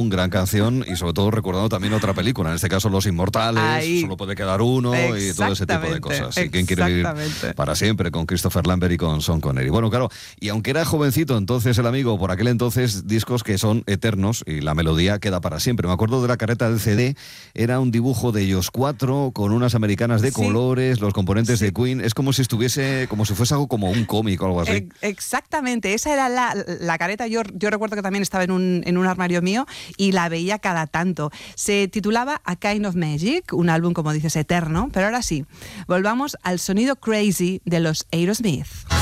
gran canción y sobre todo recordando también otra película, en este caso Los Inmortales, Ahí. Solo puede quedar uno y todo ese tipo de cosas. ¿Y quién quiere vivir para siempre? Con Christopher Lambert y con Sean Connery. Bueno, claro, y aunque era jovencito entonces el amigo, por aquel entonces discos que son eternos y la melodía queda para siempre. Me acuerdo de la careta del CD, era un dibujo de ellos cuatro con unas americanas de colores, los componentes de Queen, es como si fuese algo como un cómic o algo así. Exactamente, esa era la careta. Yo recuerdo que también estaba en un armario mío y la veía cada tanto. Se titulaba A Kind of Magic, un álbum, como dices, eterno, pero ahora sí, volvamos al sonido crazy de los Aerosmith.